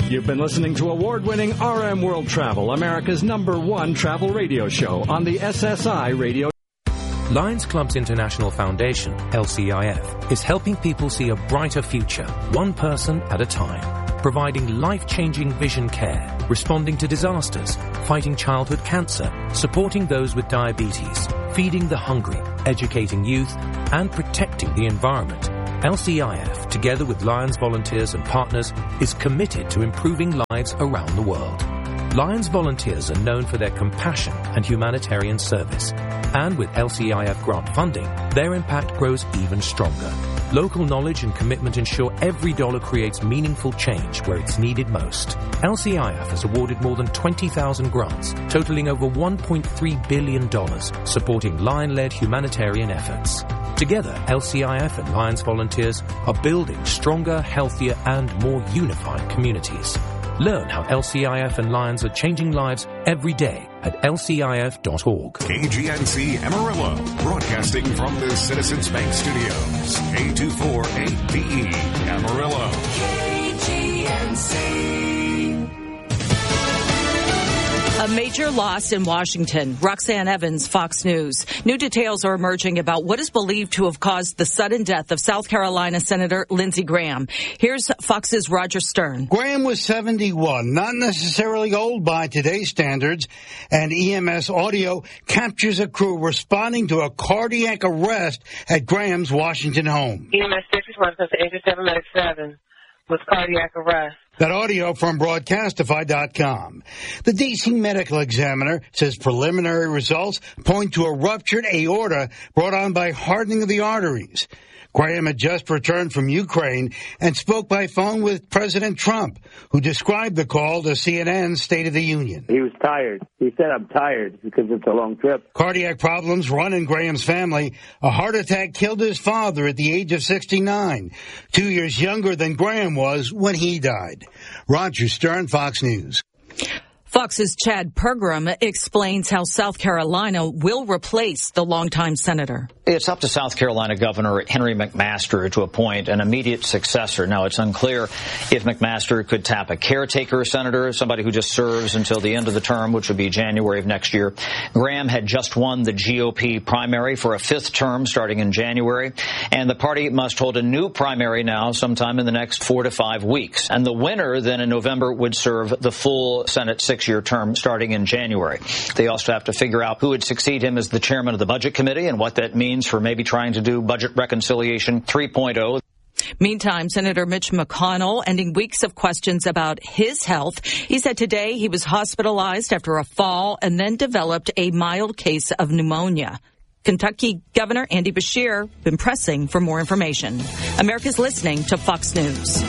You've been listening to award-winning RM World Travel, America's #1 travel radio show on the SSI radio. Lions Club's International Foundation, LCIF, is helping people see a brighter future, one person at a time. Providing life-changing vision care, responding to disasters, fighting childhood cancer, supporting those with diabetes, feeding the hungry, educating youth, and protecting the environment. LCIF, together with Lions volunteers and partners, is committed to improving lives around the world. Lions volunteers are known for their compassion and humanitarian service. And with LCIF grant funding, their impact grows even stronger. Local knowledge and commitment ensure every dollar creates meaningful change where it's needed most. LCIF has awarded more than 20,000 grants, totaling over $1.3 billion, supporting Lion-led humanitarian efforts. Together, LCIF and Lions volunteers are building stronger, healthier, and more unified communities. Learn how LCIF and Lions are changing lives every day at lcif.org. KGNC Amarillo, broadcasting from the Citizens Bank Studios. K248BE Amarillo. KGNC. A major loss in Washington. Roxanne Evans, Fox News. New details are emerging about what is believed to have caused the sudden death of South Carolina Senator Lindsey Graham. Here's Fox's Roger Stern. Graham was 71, not necessarily old by today's standards, and EMS audio captures a crew responding to a cardiac arrest at Graham's Washington home. EMS 6 response to 8797 with cardiac arrest. That audio from Broadcastify.com. The D.C. medical examiner says preliminary results point to a ruptured aorta brought on by hardening of the arteries. Graham had just returned from Ukraine and spoke by phone with President Trump, who described the call to CNN's State of the Union. He was tired. He said, "I'm tired," because it's a long trip. Cardiac problems run in Graham's family. A heart attack killed his father at the age of 69, 2 years younger than Graham was when he died. Roger Stern, Fox News. Fox's Chad Pergram explains how South Carolina will replace the longtime senator. It's up to South Carolina Governor Henry McMaster to appoint an immediate successor. Now, it's unclear if McMaster could tap a caretaker senator, somebody who just serves until the end of the term, which would be January of next year. Graham had just won the GOP primary for a 5th term starting in January, and the party must hold a new primary now sometime in the next 4 to 5 weeks. And the winner then in November would serve the full Senate 6-year term starting in January. They also have to figure out who would succeed him as the chairman of the Budget Committee and what that means for maybe trying to do budget reconciliation 3.0. Meantime, Senator Mitch McConnell ending weeks of questions about his health. He said today he was hospitalized after a fall and then developed a mild case of pneumonia. Kentucky Governor Andy Beshear been pressing for more information. America's listening to Fox News.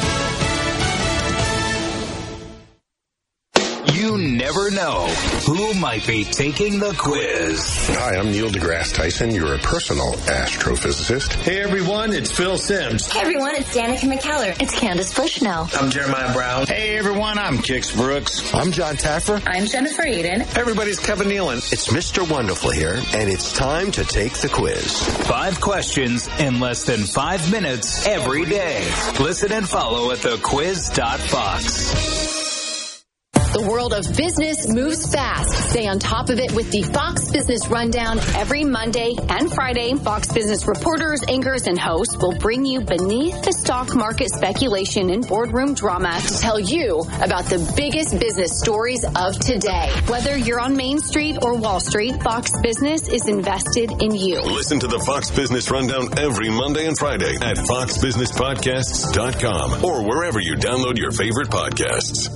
You never know who might be taking the quiz. Hi, I'm Neil deGrasse Tyson, your personal astrophysicist. Hey everyone, it's Phil Simms. Hey everyone, it's Danica McKellar. It's Candace Bushnell. I'm Jeremiah Brown. Hey everyone, I'm Kix Brooks. I'm John Taffer. I'm Jennifer Aiden. Everybody's Kevin Nealon. It's Mr. Wonderful here, and it's time to take the quiz. 5 questions in less than 5 minutes every day. Listen and follow at thequiz.fox. The world of business moves fast. Stay on top of it with the Fox Business Rundown every Monday and Friday. Fox Business reporters, anchors, and hosts will bring you beneath the stock market speculation and boardroom drama to tell you about the biggest business stories of today. Whether you're on Main Street or Wall Street, Fox Business is invested in you. Listen to the Fox Business Rundown every Monday and Friday at foxbusinesspodcasts.com or wherever you download your favorite podcasts.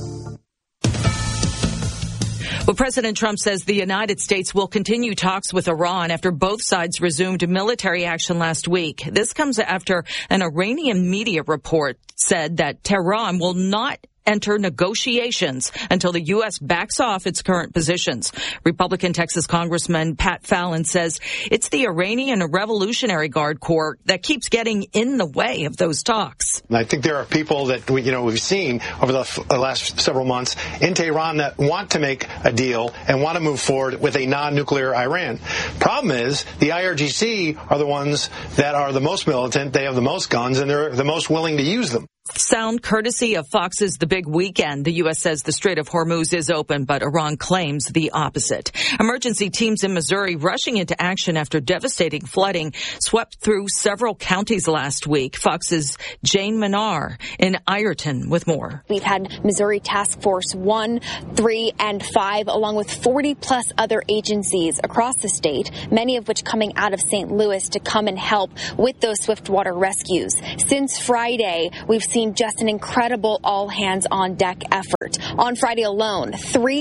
Well, President Trump says the United States will continue talks with Iran after both sides resumed military action last week. This comes after an Iranian media report said that Tehran will not enter negotiations until the U.S. backs off its current positions. Republican Texas Congressman Pat Fallon says it's the Iranian Revolutionary Guard Corps that keeps getting in the way of those talks. I think there are people that we've seen over the last several months in Tehran that want to make a deal and want to move forward with a non-nuclear Iran. Problem is the IRGC are the ones that are the most militant, they have the most guns, and they're the most willing to use them. Sound courtesy of Fox's The Big Weekend. The U.S. says the Strait of Hormuz is open, but Iran claims the opposite. Emergency teams in Missouri rushing into action after devastating flooding swept through several counties last week. Fox's Jane Manar in Ireton with more. We've had Missouri Task Force 1, 3, and 5, along with 40-plus other agencies across the state, many of which coming out of St. Louis to come and help with those swiftwater rescues. Since Friday, we've seen just an incredible all-hands-on-deck effort. On Friday alone,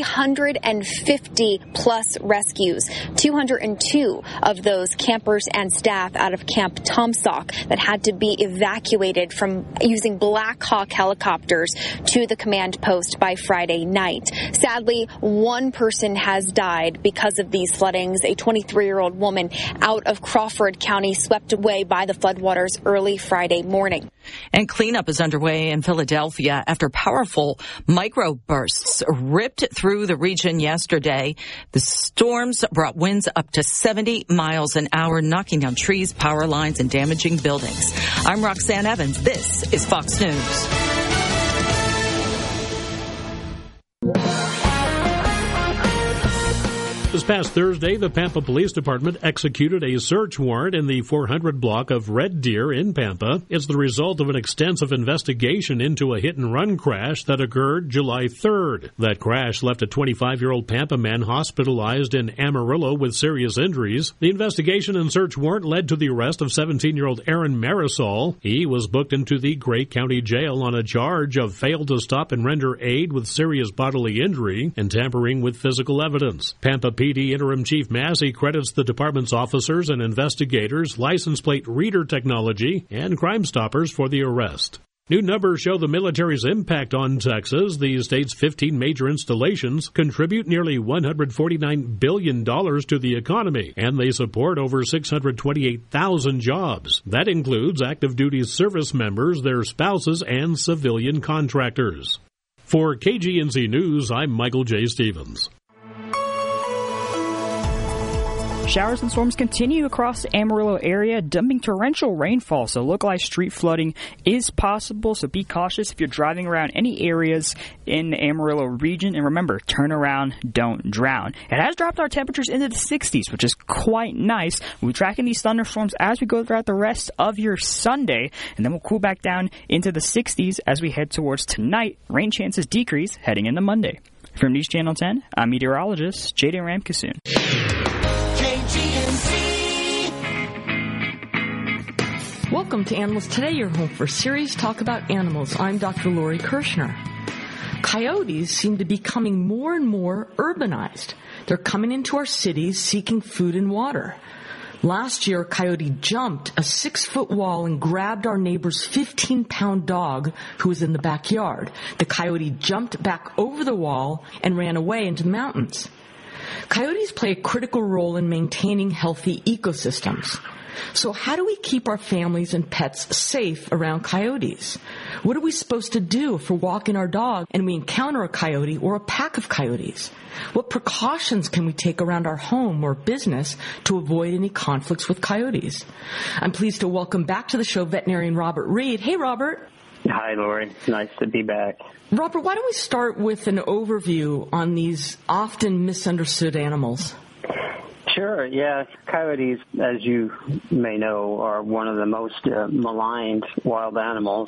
350-plus rescues, 202 of those campers and staff out of Camp Tomsock that had to be evacuated from using Black Hawk helicopters to the command post by Friday night. Sadly, one person has died because of these floodings, a 23-year-old woman out of Crawford County swept away by the floodwaters early Friday morning. And cleanup is underway in Philadelphia after powerful microbursts ripped through the region yesterday. The storms brought winds up to 70 miles an hour, knocking down trees, power lines, and damaging buildings. I'm Roxanne Evans. This is Fox News. This past Thursday, the Pampa Police Department executed a search warrant in the 400 block of Red Deer in Pampa. It's the result of an extensive investigation into a hit-and-run crash that occurred July 3rd. That crash left a 25-year-old Pampa man hospitalized in Amarillo with serious injuries. The investigation and search warrant led to the arrest of 17-year-old Aaron Marisol. He was booked into the Gray County Jail on a charge of failed to stop and render aid with serious bodily injury and tampering with physical evidence. Pampa PD Interim Chief Massey credits the department's officers and investigators, license plate reader technology, and Crime Stoppers for the arrest. New numbers show the military's impact on Texas. The state's 15 major installations contribute nearly $149 billion to the economy, and they support over 628,000 jobs. That includes active duty service members, their spouses, and civilian contractors. For KGNC News, I'm Michael J. Stevens. Showers and storms continue across the Amarillo area, dumping torrential rainfall, so localized street flooding is possible, so be cautious if you're driving around any areas in the Amarillo region. And remember, turn around, don't drown. It has dropped our temperatures into the 60s, which is quite nice. We'll be tracking these thunderstorms as we go throughout the rest of your Sunday, and then we'll cool back down into the 60s as we head towards tonight. Rain chances decrease heading into Monday. From News Channel 10, I'm meteorologist Jaden Ramkasoon. Welcome to Animals Today, your home for serious talk about animals. I'm Dr. Lori Kirshner. Coyotes seem to be becoming more and more urbanized. They're coming into our cities seeking food and water. Last year, a coyote jumped a 6-foot wall and grabbed our neighbor's 15-pound dog who was in the backyard. The coyote jumped back over the wall and ran away into the mountains. Coyotes play a critical role in maintaining healthy ecosystems. So how do we keep our families and pets safe around coyotes? What are we supposed to do if we're walking our dog and we encounter a coyote or a pack of coyotes? What precautions can we take around our home or business to avoid any conflicts with coyotes? I'm pleased to welcome back to the show veterinarian Robert Reed. Hey, Robert. Hi, Lori. Nice to be back. Robert, why don't we start with an overview on these often misunderstood animals? Sure, yeah. Coyotes, as you may know, are one of the most maligned wild animals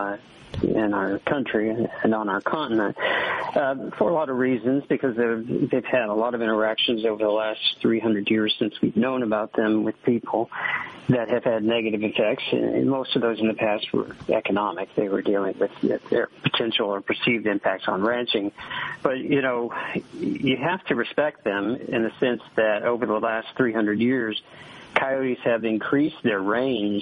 in our country and on our continent for a lot of reasons, because they've had a lot of interactions over the last 300 years since we've known about them with people that have had negative effects. And most of those in the past were economic. They were dealing with their potential or perceived impacts on ranching. But, you know, you have to respect them in the sense that over the last 300 years, coyotes have increased their range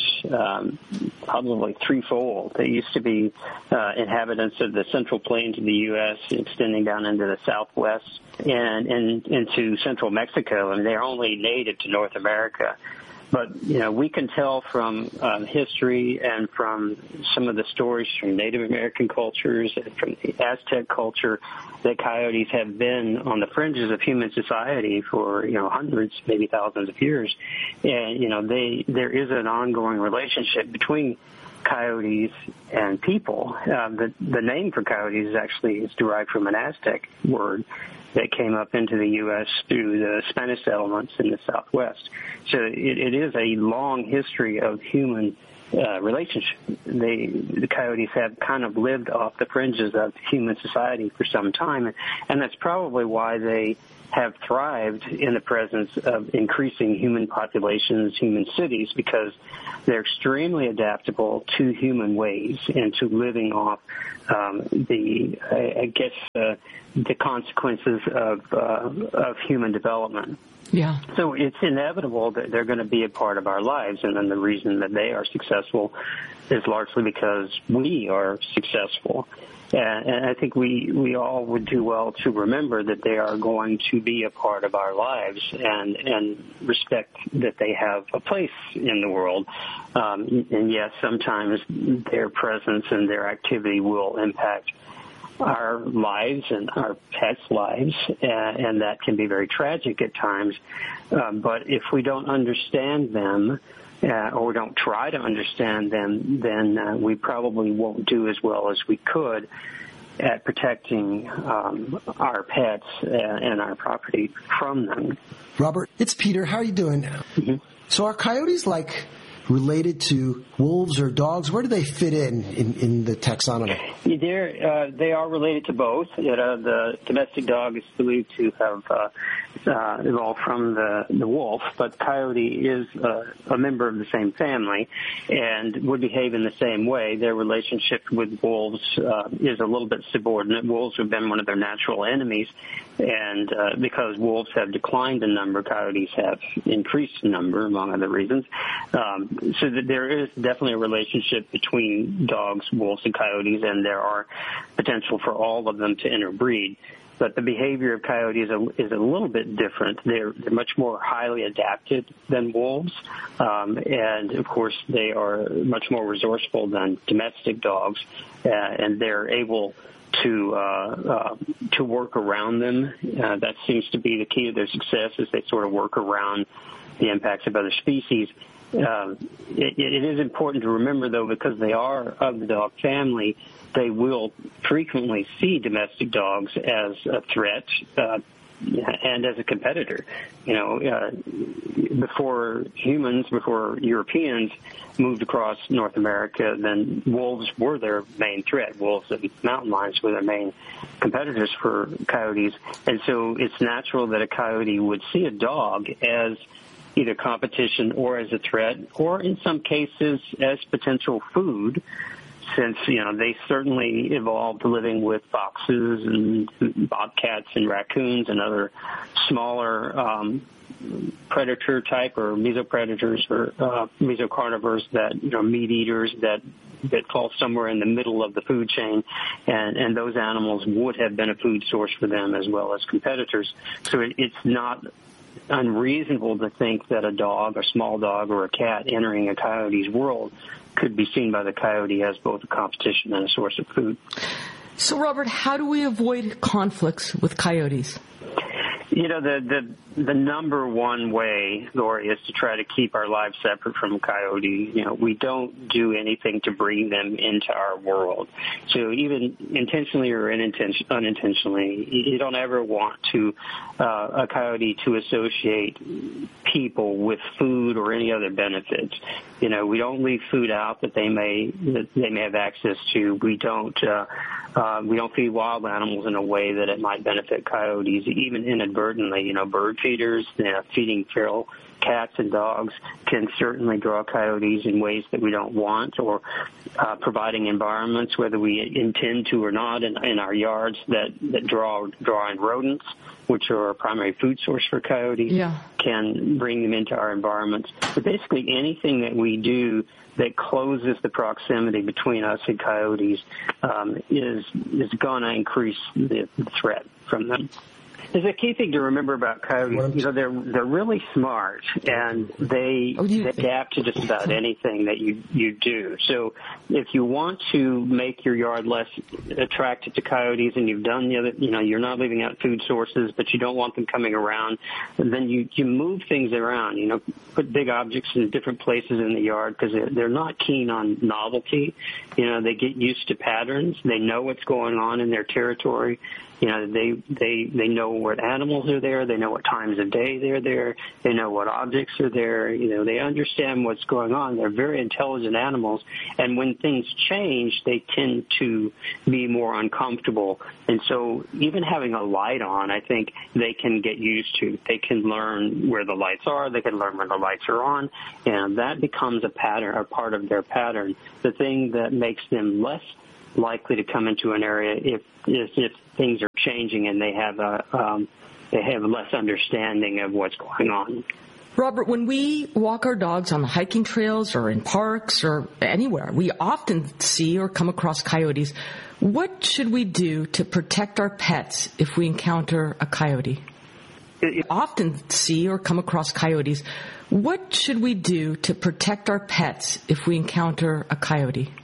probably threefold. They used to be inhabitants of the central plains of the U.S., extending down into the southwest and into central Mexico, and they're only native to North America. But, you know, we can tell from history and from some of the stories from Native American cultures and from the Aztec culture that coyotes have been on the fringes of human society for, you know, hundreds, maybe thousands of years. And, you know, there is an ongoing relationship between coyotes and people. The name for coyotes is derived from an Aztec word that came up into the U.S. through the Spanish settlements in the Southwest. So it is a long history of human relationship. The coyotes have kind of lived off the fringes of human society for some time, and that's probably why they have thrived in the presence of increasing human populations, human cities, because they're extremely adaptable to human ways and to living off the consequences of human development. Yeah. So it's inevitable that they're going to be a part of our lives, and then the reason that they are successful is largely because we are successful. And I think we all would do well to remember that they are going to be a part of our lives and respect that they have a place in the world. And yes, sometimes their presence and their activity will impact our lives and our pets' lives, and that can be very tragic at times. But if we don't understand them, or we don't try to understand them, then we probably won't do as well as we could at protecting our pets and our property from them. Robert, it's Peter. How are you doing? Mm-hmm. So are coyotes related to wolves or dogs? Where do they fit in the taxonomy? They are related to both. The domestic dog is believed to have evolved from the wolf, but coyote is a member of the same family and would behave in the same way. Their relationship with wolves is a little bit subordinate. Wolves have been one of their natural enemies, and because wolves have declined in number, coyotes have increased in number, among other reasons. So that there is definitely a relationship between dogs, wolves, and coyotes, and there are potential for all of them to interbreed. But the behavior of coyotes is a little bit different. They're much more highly adapted than wolves, and of course they are much more resourceful than domestic dogs, and they're able to work around them. That seems to be the key to their success, is they sort of work around the impacts of other species. It is important to remember, though, because they are of the dog family, they will frequently see domestic dogs as a threat and as a competitor. Before Europeans moved across North America, then wolves were their main threat. Wolves and mountain lions were their main competitors for coyotes. And so it's natural that a coyote would see a dog as either competition or as a threat, or in some cases as potential food, since, they certainly evolved living with foxes and bobcats and raccoons and other smaller predator type or mesopredators or mesocarnivores, that, meat eaters that fall somewhere in the middle of the food chain, and those animals would have been a food source for them as well as competitors. So it's not unreasonable to think that a small dog or a cat entering a coyote's world could be seen by the coyote as both a competition and a source of food. So, Robert, how do we avoid conflicts with coyotes? The number one way, Lori, is to try to keep our lives separate from coyotes. We don't do anything to bring them into our world. So even intentionally or unintentionally, you don't ever want a coyote to associate people with food or any other benefits. We don't leave food out that they may have access to. We don't feed wild animals in a way that it might benefit coyotes, even inadvertently. Bird feeders, feeding feral cats and dogs can certainly draw coyotes in ways that we don't want, or providing environments, whether we intend to or not, in our yards that draw in rodents, which are a primary food source for coyotes, can bring them into our environments. But basically anything that we do that closes the proximity between us and coyotes is going to increase the threat from them. There's a key thing to remember about coyotes. You know, they're really smart, and they adapt to just about anything that you do. So if you want to make your yard less attractive to coyotes, and you've done the other, you know, you're not leaving out food sources, but you don't want them coming around, then you move things around. You know, put big objects in different places in the yard because they're not keen on novelty. You know, they get used to patterns. They know what's going on in their territory. You know, they know what animals are there. They know what times of day they're there. They know what objects are there. You know, they understand what's going on. They're very intelligent animals. And when things change, they tend to be more uncomfortable. And so even having a light on, I think they can get used to. They can learn where the lights are. They can learn when the lights are on. And that becomes a pattern, or part of their pattern. The thing that makes them less likely to come into an area if things are changing and they have less understanding of what's going on. Robert, when we walk our dogs on the hiking trails or in parks or anywhere, we often see or come across coyotes. What should we do to protect our pets if we encounter a coyote? Often see or come across coyotes. What should we do to protect our pets if we encounter a coyote?